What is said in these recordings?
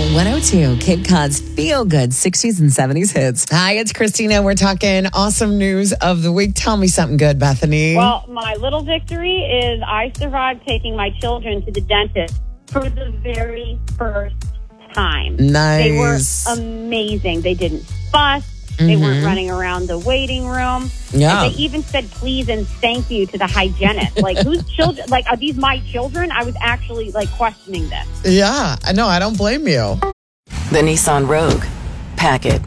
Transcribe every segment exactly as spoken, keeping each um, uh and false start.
one oh two, Cape Cod's feel-good sixties and seventies hits. Hi, it's Christina. We're talking awesome news of the week. Tell me something good, Bethany. Well, my little victory is I survived taking my children to the dentist for the very first time. Nice. They were amazing. They didn't fuss. They Mm-hmm. weren't running around the waiting room. Yeah. And they even said please and thank you to the hygienist. Like, whose children? Like, are these my children? I was actually, like, questioning this. Yeah, I know. I don't blame you. The Nissan Rogue. Pack it.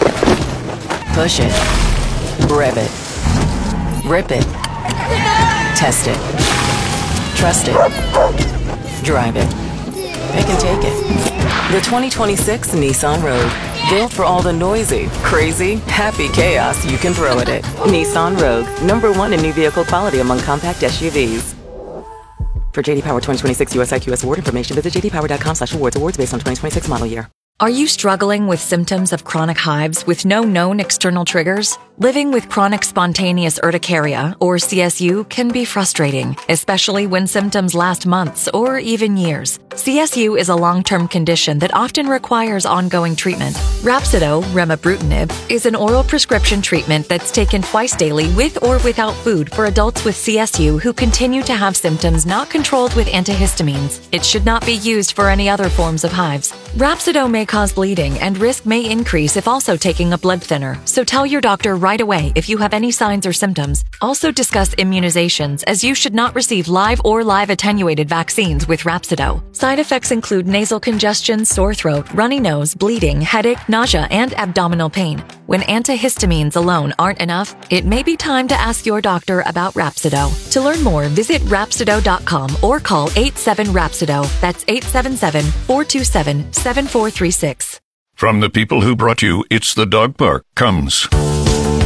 Push it. Rev it. Rip it. Test it. Trust it. Drive it. Pick and take it. The twenty twenty-six Nissan Rogue. Built for all the noisy, crazy, happy chaos you can throw at it. Nissan Rogue. Number one in new vehicle quality among compact S U Vs. For J D Power twenty twenty-six U S I Q S award information, visit j d power dot com slash awards. Awards based on twenty twenty-six model year. Are you struggling with symptoms of chronic hives with no known external triggers? Living with chronic spontaneous urticaria, or C S U, can be frustrating, especially when symptoms last months or even years. C S U is a long-term condition that often requires ongoing treatment. Rhapsido, remibrutinib, is an oral prescription treatment that's taken twice daily with or without food for adults with C S U who continue to have symptoms not controlled with antihistamines. It should not be used for any other forms of hives. Rhapsido may cause bleeding, and risk may increase if also taking a blood thinner, so tell your doctor right away if you have any signs or symptoms. Also discuss immunizations, as you should not receive live or live attenuated vaccines with Rhapsido. Side effects include nasal congestion, sore throat, runny nose, bleeding, headache, nausea, and abdominal pain. When antihistamines alone aren't enough, it may be time to ask your doctor about Rhapsido. To learn more, visit Rhapsido dot com or call eight seven Rhapsido. That's eight seven seven, four two seven, seven four three six. From the people who brought you It's the Dog Park comes